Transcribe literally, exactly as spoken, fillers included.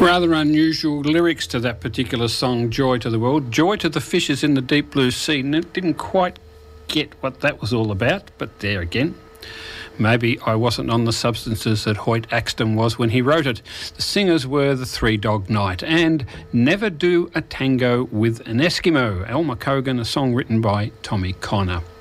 Rather unusual lyrics to that particular song, Joy to the World. Joy to the fishes in the deep blue sea. And it didn't quite get what that was all about, but there again. Maybe I wasn't on the substances that Hoyt Axton was when he wrote it. The singers were the Three Dog Night and Never Do a Tango with an Eskimo. Elmer Cogan, a song written by Tommy Connor.